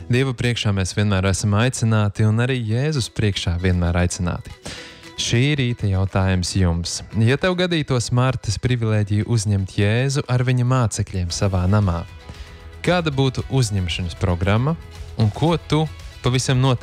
Dieva priekšā mēs vienmēr esam aicināti, un arī Jēzus priekšā vienmēr aicināti. Šī rīta jautājums jums. Ja tev gadītos Martas privilēģiju uzņemt Jēzu ar viņa mācekļiem savā namā, kāda būtu uzņemšanas programma un ko tu pavisam noteikti